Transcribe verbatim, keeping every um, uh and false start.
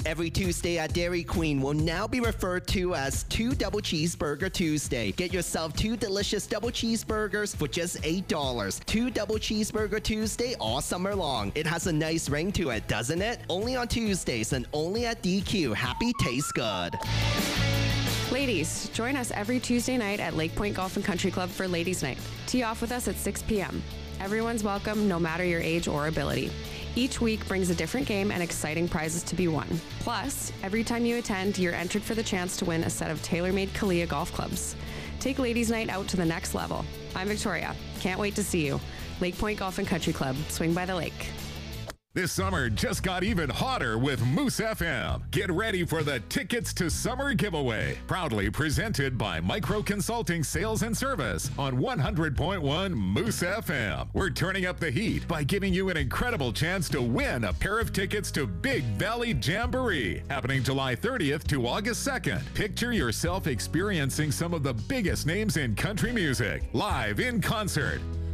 Every Tuesday at Dairy Queen will now be referred to as Two Double Cheeseburger Tuesday. Get yourself two delicious double cheeseburgers for just eight dollars. Two Double Cheeseburger Tuesday all summer long. It has a nice ring to it, doesn't it? Only on Tuesdays and only at D Q. Happy tastes good. Ladies, join us every Tuesday night at Lake Point Golf and Country Club for Ladies Night. Tee off with us at six p.m. Everyone's welcome, no matter your age or ability. Each week brings a different game and exciting prizes to be won. Plus, every time you attend, you're entered for the chance to win a set of tailor-made Kalia golf clubs. Take Ladies Night out to the next level. I'm Victoria. Can't wait to see you. Lake Point Golf and Country Club. Swing by the lake. This summer just got even hotter with Moose F M. Get ready for the Tickets to Summer giveaway. Proudly presented by Micro Consulting Sales and Service on one hundred point one Moose F M. We're turning up the heat by giving you an incredible chance to win a pair of tickets to Big Valley Jamboree, happening July thirtieth to August second. Picture yourself experiencing some of the biggest names in country music, live in concert.